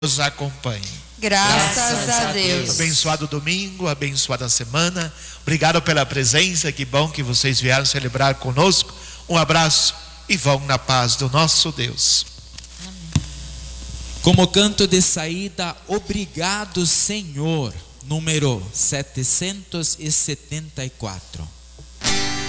nos acompanhe. Graças a Deus. Abençoado domingo, abençoada semana. Obrigado pela presença, que bom que vocês vieram celebrar conosco. Um abraço e vão na paz do nosso Deus. Como canto de saída, Obrigado Senhor, número 774.